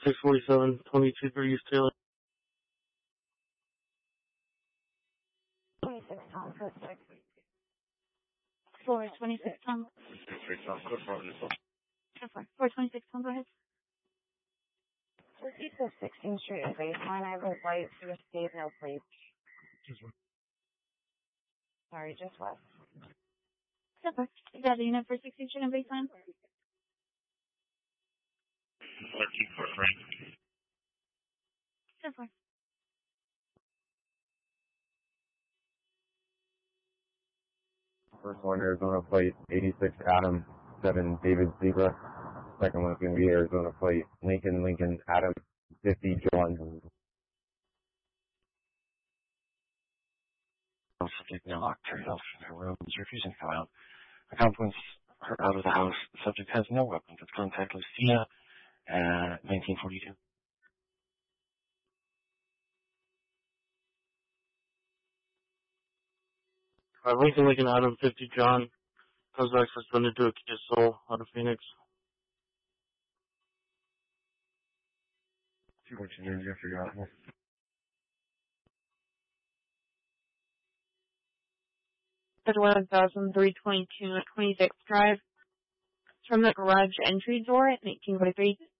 647, 2230 East Taylor. 26 Tom, code 6. Floor 26 Tom. 26 Tom, code 4 on this one. 426 Tom, go ahead. Just east of 16th Street and Baseline, I have a light for the state, no plates. Just one. Sorry, just west. Is that the unit for 16th Street and Baseline? 1343. 10-4. First one, Arizona plate 86 Adam 7 David Zebra. Second one's going to be Arizona plate Lincoln Adam 50 John. Subject now locked herself in her room is refusing to come out. Accomplice her out of the house. The subject has no weapons. Let's contact Lucia at 1942. Lincoln Adam 50 John. Comes back suspended to a Kia Soul out of Phoenix. 214 names after your animal. At 1,322 at 26th Drive. From the garage entry door at 1943.